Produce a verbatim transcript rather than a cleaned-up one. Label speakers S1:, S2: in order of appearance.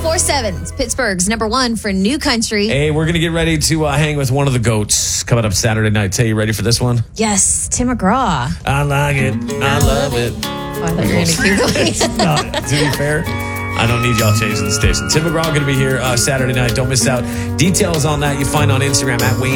S1: four seven. It's Pittsburgh's number one for new country.
S2: Hey, we're going to get ready to uh, hang with one of the GOATs coming up Saturday night. Tay, you ready for this one?
S1: Yes, Tim McGraw.
S2: I like it. I love it.
S1: Oh, I thought you were going to keep going.
S2: No, to be fair, I don't need y'all changing the station. Tim McGraw going to be here uh, Saturday night. Don't miss out. Details on that you find on Instagram at Wayne